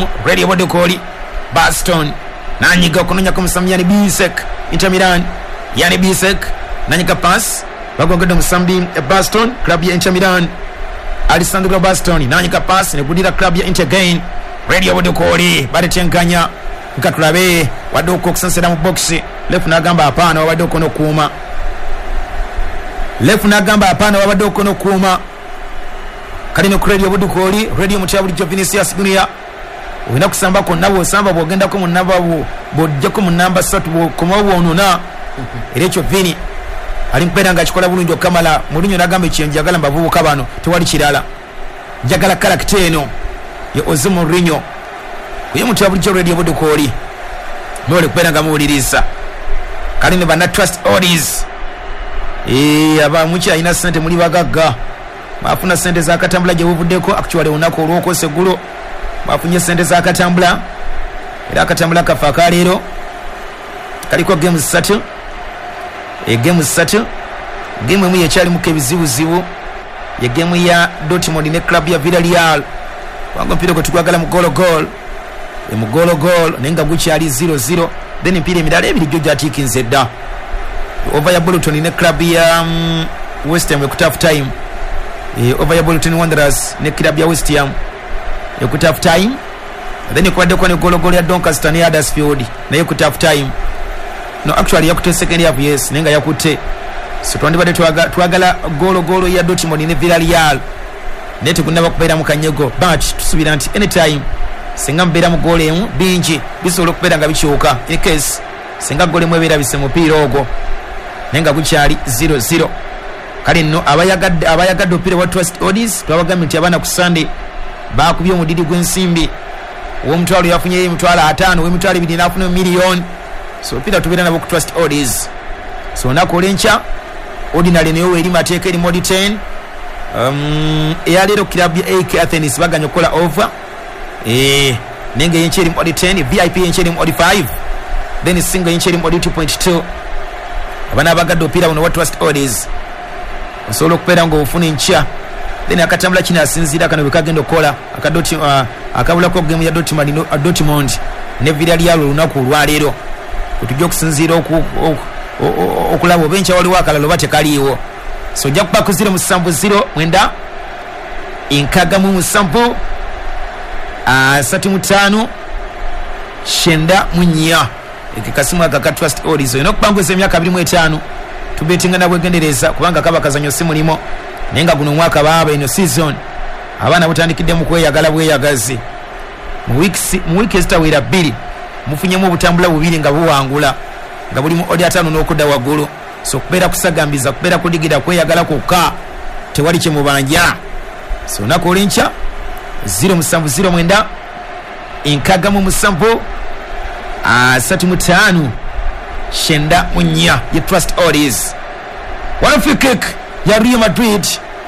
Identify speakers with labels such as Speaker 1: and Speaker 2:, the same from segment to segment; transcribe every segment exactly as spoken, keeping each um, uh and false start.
Speaker 1: Radio Bodokoli Baston nanyiga kunonya kumsamyani Bisek Inter Milan yani Bisek nanyiga pass bagongeda musambi Baston club ya Inter Milan Alessandro Baston nanyiga pass ne kudira club ya Inter gain Radio Bodokoli batenkanya nkatulabe wadoko kusansera mu box lefu nagamba hapana wadoko no kuma lefu nagamba hapana wadoko no kuma kalino Radio Bodokoli Radio Mutabuli Vinicius Junior wina kusamba ko nabo samba bogenda ko munaba bo bojja ko munamba satu bo koma wonona erecho Vini ali mpera nga chikola bulunjo Kamala mulinyo nagambe chenjagala mbavu kabano tewali kirala jagala character eno ye Jose Mourinho uye Mutabuli Radio Bodokoli nole kupera nga muulirisa kalino bana trust orders eh aba muchi aina sente muli bagagga bafuna sente za katambula je buvuddeko actually unako olwoko segulo bafunye sente za katambula era katambula kafa lero kaliko games satu e games satu game emu yechali muke bizibu zibu ye game ya Dortmund ne club ya Villarreal wango mpira ko tukwagala mu goal goal e mu goal goal nenga guchi ali zero zero then mpira emidala ebiri jojo atikinze dda over ya Bolton ne club ya um, West Ham ku half time e over ya Bolton Wanderers ne club ya West Ham ku half time then kwadde ko ne goal goal ya Doncaster ne Huddersfield naye ku half time no actually yakute second half yes nenga yakute so twandi bade twagala twagala goal goal ya Dortmund ne Villarreal nete kunaba kubeera mu kanyego but tusubira nti anytime singa mbeera mu goal emu bingi bisobola okubeera nga bikyuka in case singa goal emu ebeera bise mupiira ogwo nenga kukyali zero zero kale nno abayagadde abayagadde opiira wa trust orders twabagambye nti abaana ku Sunday bakubye omudidi gw'ensimbi w'omutwalo yafunye emitwalo ataano w'emitwalo ebiri n'afuna million so opiira tubeera nabo ku trust orders so nakola enkya ordinary nayo eri mateeka eri modi ten um eyalero club ya A K Athens baganya kola over eh nenge yencheri modi ten V I P yencheri modi five then single yencheri modi two point two abana bagadde opiira buno wa trust orders osobola okubeera ng'ofuna enkya then akatambula kino asinziira kano bekagenda okola akadoti uh, akabulako game ya Dortmund uh, Dortmund ne Villarreal olunaku olwaleero kutujja okusinziira okulaba oba enkya waliwo akalalo oba tekaliiwo so ojja kuba ku zero musanvu zero mwenda enkaga mu musanvu asatu mutaano shenda munya ekikasimu aka trust orders eno okubanguza emyaka abiri mu etaano tubetinga na bwegendereza kubanga kaba kazanyo simu limo nenga guno mwaka baba ino season abana butandikidde mu kweyagala bweyagazi mu weeks mu weeks zitawera bbiri mufunyemu obutambula bubiri nga buwangula nga buli mu odi atano n'okudda waggulu so kubeera kusagambiza kubeera kudigira kweyagala kokka tewali kye mubanja so nakola enkya zero musanvu zero mwenda enkaga mu musanvu asatu mutaano shenda munya ye trust orders one free kick ya Real Madrid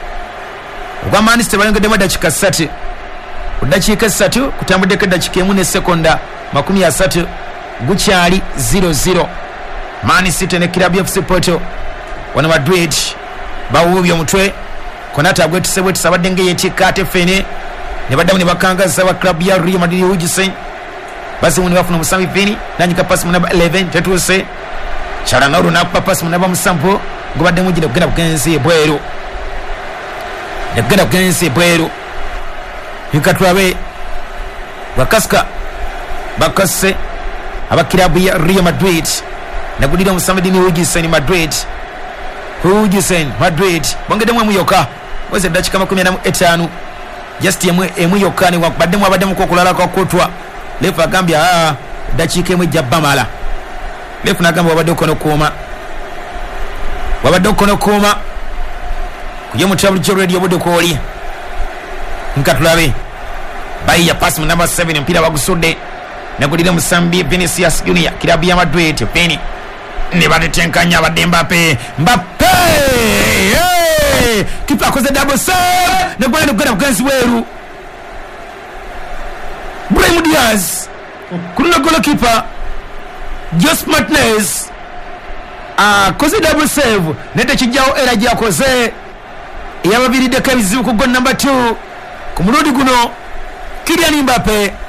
Speaker 1: kwa Manchester bayongedde mu dakika ssatu ku dakika ssatu kutambudde dakika emu ne sekonda makumi asatu gukyali zero zero Man City ne Club F C Porto wana Madrid bawubye omutwe Konata agwetise bwetisa badde ngeyetika ate fene ne baddamu ne bakangaza ba club ya Real Madrid Hugisen basi muni bafuna musambi Vini nanyika pass munaba eleven tetuse Chala Nauru na pass munaba musampo gobadde mujide kugenda kugenzi bweru ne kugenda kugenzi bweru ikatwabe bakaska bakase aba club ya Real Madrid na kudira musambi ni Hugisen Madrid Hugisen Madrid bongede mwe muyoka wese dakika makumi na etaano just yemwe emu yokani wakubadde mu abadde mu kokulala kwa kotwa lefa gambia ah dakika emu jabbamala lefa nagamba wabadde kono kuma wabadde kono kuma kuje mu travel radio bodde koli nkatulabe bayi ya pass number seven mpira bagusudde nakudira musambi Vinicius Junior kilabu ya Madrid Vini ne batetenkanya abadde Mbappe Mbappe hey! Kipa koze double save ne gwana ne gwana kuganzi weru Brahim Diaz kuna goal keeper Jose Martinez ah koze double save nete kijjawo era gya koze yababiridde kabizibu ku goal number two ku muludi guno Kylian Mbappe